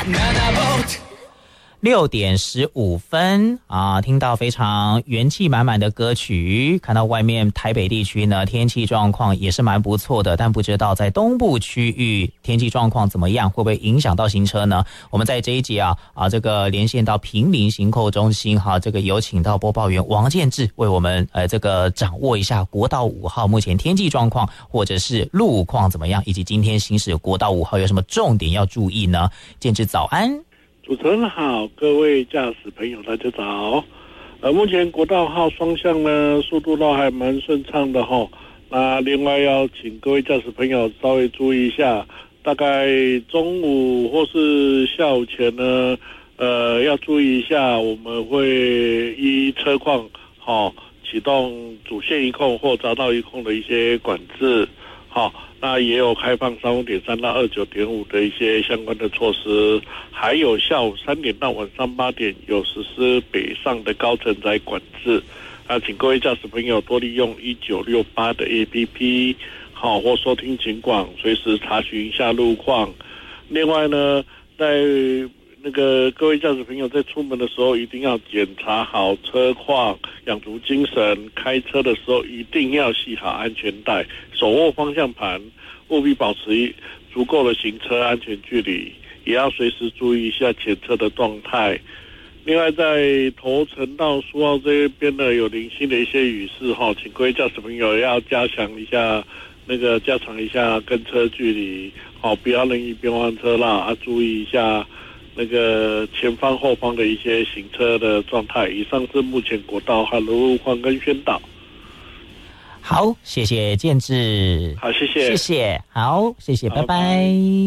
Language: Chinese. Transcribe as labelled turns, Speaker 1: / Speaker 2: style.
Speaker 1: 6:15啊，听到非常元气满满的歌曲，看到外面台北地区呢天气状况也是蛮不错的，但不知道在东部区域天气状况怎么样，会不会影响到行车呢？我们在这一节这个连线到坪林行扣中心这个有请到播报员王建志为我们这个掌握一下国道5号目前天气状况或者是路况怎么样，以及今天行驶国道5号有什么重点要注意呢？建志早安。
Speaker 2: 主持人好，各位驾驶朋友大家早。目前国道号双向呢速度都还蛮顺畅的齁。那另外要请各位驾驶朋友稍微注意一下，大概中午或是下午前呢，要注意一下，我们会依车况启动主线一控或匝道一控的一些管制。那也有开放35.3到29.5的一些相关的措施，还有下午3点到晚上8点有实施北上的高承载管制。请各位驾驶朋友多利用1968的 APP， 或收听警广，随时查询一下路况。另外呢，在各位驾驶朋友在出门的时候一定要检查好车况，养足精神，开车的时候一定要系好安全带，手握方向盘，务必保持足够的行车安全距离，也要随时注意一下前车的状态。另外在头城到苏澳这边呢有零星的一些雨势请各位驾驶朋友要加长一下跟车距离，不要任意变换车道注意一下前方后方的一些行车的状态。以上是目前国道和路况跟宣导。
Speaker 1: 好，谢谢建志。
Speaker 2: 好，谢谢。
Speaker 1: 好，谢谢，拜拜。